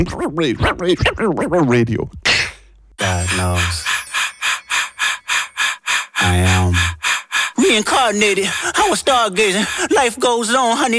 Radio. God knows. I am Reincarnated, I was stargazing. Life goes on, honey.